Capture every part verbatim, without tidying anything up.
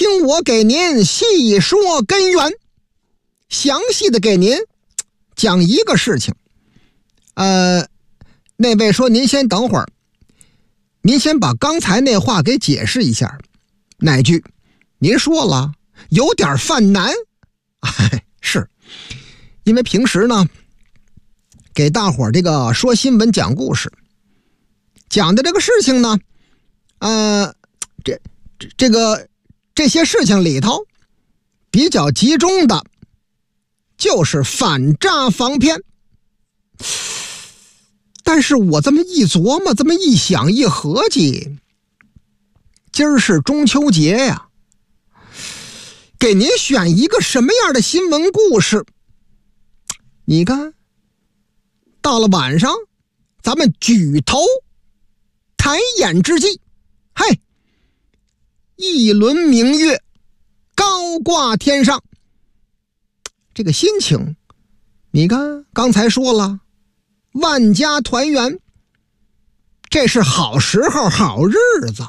听我给您细说根源，详细的给您讲一个事情。呃，那位说您先等会儿，您先把刚才那话给解释一下。哪句？您说了，有点犯难。哎，是因为平时呢，给大伙儿这个说新闻讲故事，讲的这个事情呢，呃，这这这个这些事情里头比较集中的，就是反诈防骗。但是我这么一琢磨，这么一想一合计，今儿是中秋节呀，给您选一个什么样的新闻故事？你看，到了晚上，咱们举头抬眼之际，嘿，一轮明月高挂天上，这个心情，你看刚才说了，万家团圆，这是好时候好日子。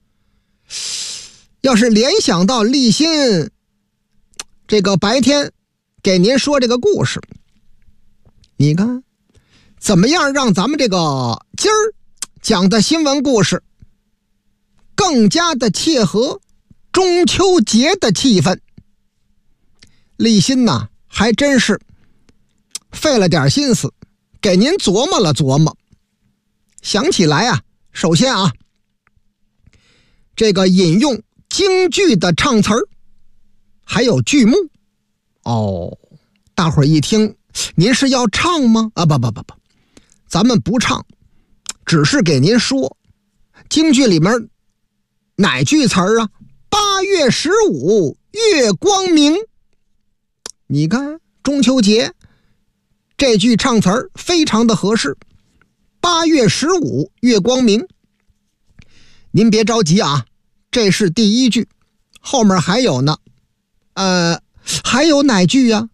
要是联想到立新这个白天给您说这个故事，你看怎么样让咱们这个今儿讲的新闻故事更加的切合中秋节的气氛。立新呐，还真是费了点心思给您琢磨了琢磨。想起来啊，首先啊，这个引用京剧的唱词儿，还有剧目。哦，大伙儿一听，您是要唱吗？啊，不不不不，咱们不唱，只是给您说京剧里面哪句词儿啊？八月十五月光明。你看中秋节这句唱词儿非常的合适。八月十五月光明，您别着急啊，这是第一句，后面还有呢。呃，还有哪句呀？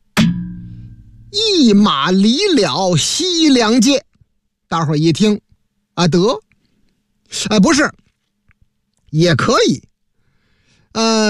一马离了西凉界。大伙儿一听啊，得，呃，不是，也可以，呃。